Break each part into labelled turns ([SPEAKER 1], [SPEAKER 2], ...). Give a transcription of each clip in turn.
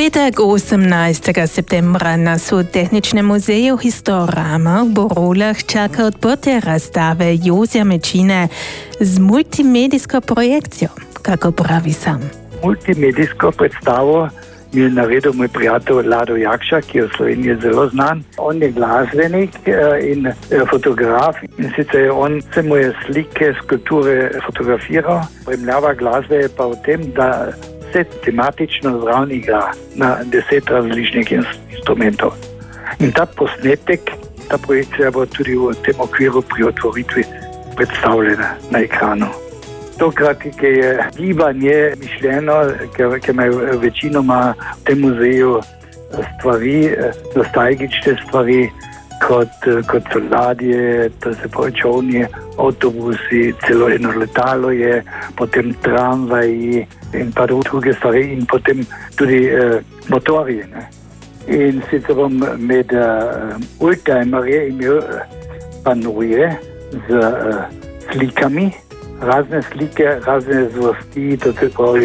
[SPEAKER 1] petek 18. septembra nas u Tehničnem muzeju Historama v Borulah čaka odprtje razstave Josija Mečine z multimedijsko projekcijo, kako pravi sam.
[SPEAKER 2] Multimedijsko predstavo mi je naredil moj prijatelj Lado Jakša, ki je v Sloveniji zelo znan. On je glasbenik in fotograf in sicer on se mu je slike, skulpture fotografiral. Spremljava glasbe je pa v tem, da se tematično zraven igra na 10 različnih instrumentov. In ta posnetek, ta projekcija bo tudi v tem okviru pri otvoritvi predstavljena na ekranu. Tokrat je gibanje mišljeno, ker imajo večinoma v tem muzeju stvari, nostalgične stvari, kot so ladje, to se pravi čolni, avtobusi, celo eno letalo je, potem tramvaji in pa druge stvari in potem tudi motorji. In sicer bom med oldtimerje imel panoje z slikami, razne slike, razne zvrsti, to se pravi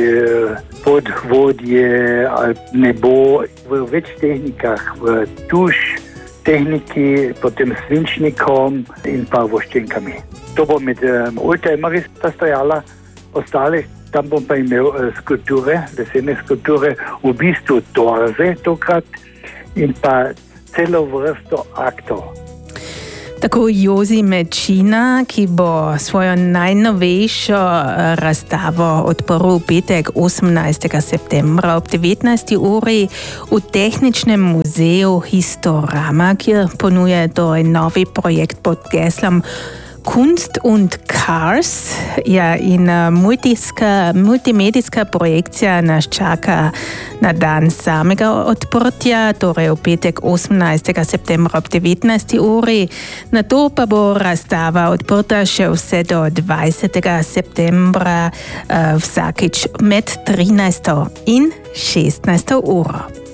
[SPEAKER 2] podvodje ali nebo v več tehnikah, v tuš tehniki, potem svinčnikom in pa voščenkami. To bo med oldtimerji sta stojala, ostale tam bom pa imel skulpture, lesene skulpture, v bistvu torze tokrat in pa celo vrsto aktov.
[SPEAKER 1] Tako Josij Mečina, ki bo svojo najnovejšo razstavo odprl v petek 18. septembra ob 19. uri v Tehničnem muzeju Historama, kjer ponuje novi projekt pod geslom Kunst und Cars. Ja, in multimedijska projekcija nas čaka na dan samega odprtja, torej v petek 18. septembra ob 19. uri. Nato pa bo razstava odprta še vse do 20. septembra, vsakič med 13. in 16. uro.